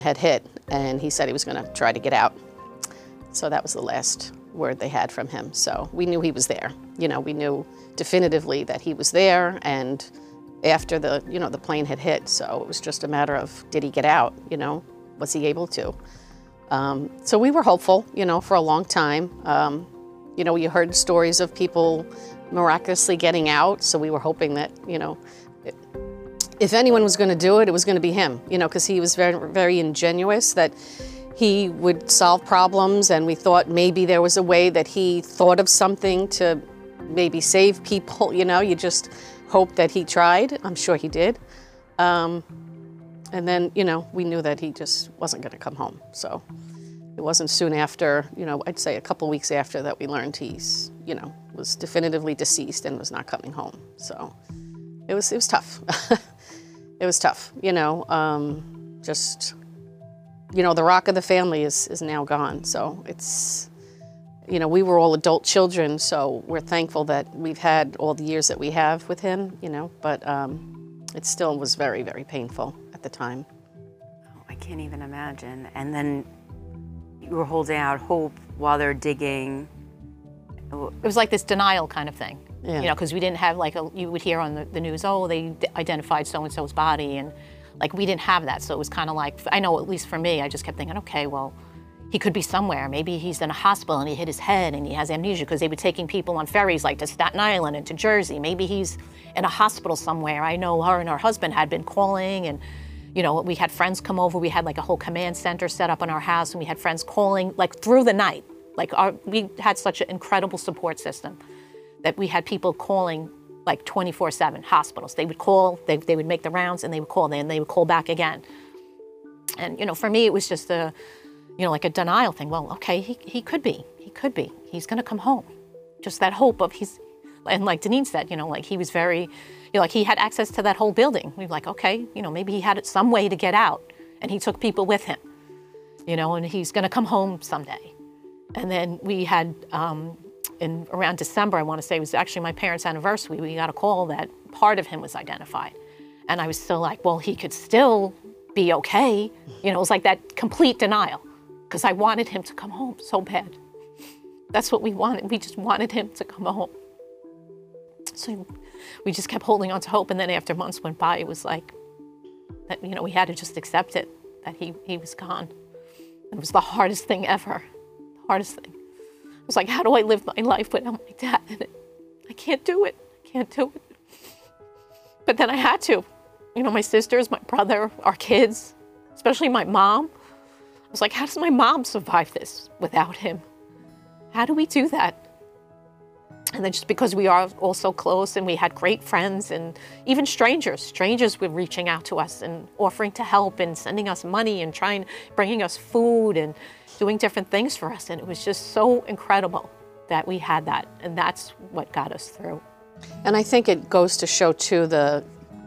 had hit, and he said he was going to try to get out. So that was the last word they had from him. So we knew he was there. You know, we knew definitively that he was there, and after the, you know, the plane had hit, so it was just a matter of, did he get out, you know? Was he able to? So we were hopeful, you know, for a long time. You know, you heard stories of people miraculously getting out, so we were hoping that, you know, if anyone was going to do it, it was going to be him, you know, because he was very, very ingenuous, that he would solve problems, and we thought maybe there was a way that he thought of something to maybe save people, you know, you just hope that he tried. I'm sure he did. And then, you know, we knew that he just wasn't going to come home. So it wasn't soon after, you know, I'd say a couple weeks after that we learned he's, you know, was definitively deceased and was not coming home. So it was tough. It was tough, you know, just, you know, the rock of the family is now gone. So it's, you know, we were all adult children, so we're thankful that we've had all the years that we have with him, you know, but it still was very, very painful at the time. Oh, I can't even imagine. And then you were holding out hope while they're digging. It was like this denial kind of thing, Yeah. you know, because we didn't have like, you would hear on the news, oh, they identified so-and-so's body, and like we didn't have that. So it was kind of like, I know at least for me, I just kept thinking, okay, well, he could be somewhere. Maybe he's in a hospital and he hit his head and he has amnesia, because they were taking people on ferries like to Staten Island and to Jersey. Maybe he's in a hospital somewhere. I know her and her husband had been calling, and you know, we had friends come over. We had like a whole command center set up in our house, and we had friends calling like through the night. Like we had such an incredible support system that we had people calling like 24/7, hospitals. They would call, they would make the rounds, and they would call, and they would call back again. And you know, for me, it was just a, you know, like a denial thing. Well, okay, he could be. He's gonna come home. Just that hope of and like Deneen said, you know, like he was very, you know, like he had access to that whole building. We were like, okay, you know, maybe he had some way to get out, and he took people with him, you know, and he's gonna come home someday. And then we had, in around December, I wanna say, it was actually my parents' anniversary, we got a call that part of him was identified. And I was still like, well, he could still be okay. You know, it was like that complete denial, because I wanted him to come home so bad. That's what we wanted. We just wanted him to come home. So we just kept holding on to hope. And then after months went by, it was like, that, you know, we had to just accept it, that he was gone. It was the hardest thing ever, the hardest thing. It was like, how do I live my life without my dad in it? I can't do it, I can't do it. But then I had to. You know, my sisters, my brother, our kids, especially my mom. I was like, how does my mom survive this without him? How do we do that? And then just because we are all so close, and we had great friends, and even strangers were reaching out to us and offering to help and sending us money and bringing us food and doing different things for us. And it was just so incredible that we had that. And that's what got us through. And I think it goes to show too, the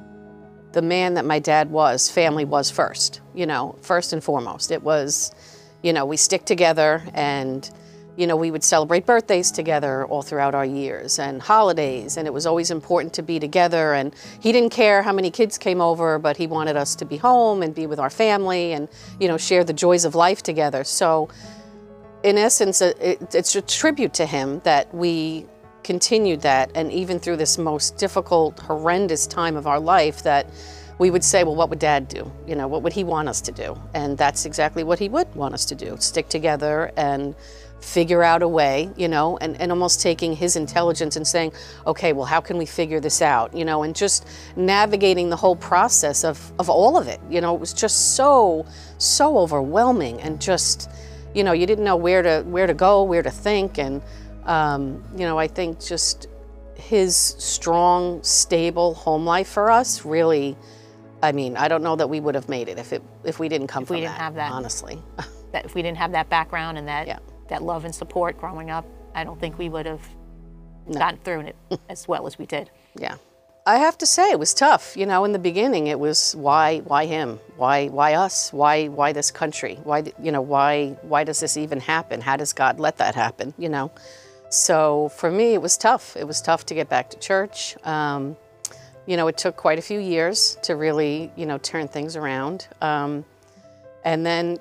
man that my dad was, family was first, you know, first and foremost. It was, you know, we stick together, and, you know, we would celebrate birthdays together all throughout our years, and holidays, and it was always important to be together. And he didn't care how many kids came over, but he wanted us to be home and be with our family and, you know, share the joys of life together. So in essence, it's a tribute to him that we continued that, and even through this most difficult, horrendous time of our life, that we would say, well, what would Dad do? You know, what would he want us to do? And that's exactly what he would want us to do, stick together and figure out a way, you know, and almost taking his intelligence and saying, okay, well, how can we figure this out? You know, and just navigating the whole process of all of it. You know, it was just so overwhelming, and just, you know, you didn't know where to go, where to think. And you know, I think just his strong, stable home life for us really, I mean, I don't know that we would have made it if we didn't come from that. If we didn't have that, honestly. That if we didn't have that background and that, yeah, that love and support growing up, I don't think we would have gotten through it as well as we did. Yeah. I have to say it was tough. You know, in the beginning it was why him? Why us? Why this country? Why, you know, why does this even happen? How does God let that happen, you know? So for me, it was tough. It was tough to get back to church. You know, it took quite a few years to really, you know, turn things around. And then